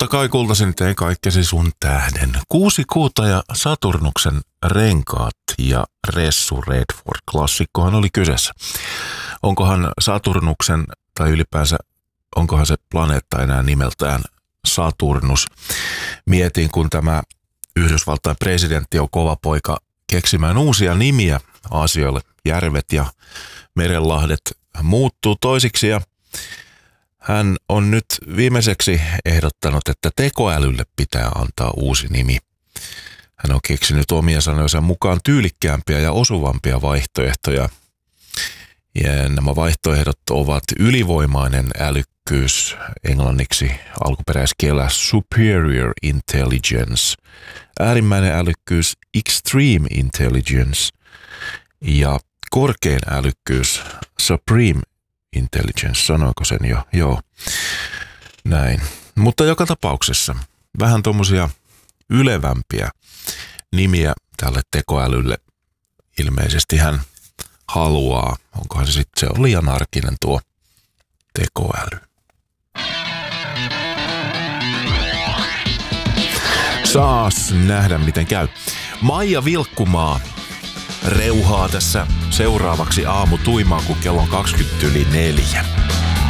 Totta kai kultasin teen kaikkesi sun tähden. 6 kuuta ja Saturnuksen renkaat ja Ressu Redford. Klassikkohan oli kyseessä. Onkohan Saturnuksen tai ylipäänsä onkohan se planeetta enää nimeltään Saturnus? Mietin, kun tämä Yhdysvaltain presidentti on kova poika keksimään uusia nimiä asioille. Järvet ja merenlahdet muuttuu toisiksi ja hän on nyt viimeiseksi ehdottanut, että tekoälylle pitää antaa uusi nimi. Hän on keksinyt omia sanojensa mukaan tyylikkäämpiä ja osuvampia vaihtoehtoja. Ja nämä vaihtoehdot ovat ylivoimainen älykkyys, englanniksi alkuperäiskielellä superior intelligence, äärimmäinen älykkyys, extreme intelligence ja korkein älykkyys, supreme intelligence, sanoiko sen jo? Joo, näin. Mutta joka tapauksessa vähän tommosia ylevämpiä nimiä tälle tekoälylle ilmeisesti hän haluaa. Onkohan se sitten, se on liian arkinen tuo tekoäly. Saas nähdä miten käy. Maija Vilkkumaa reuhaa tässä seuraavaksi aamutuimaan, kun kello on 4:20.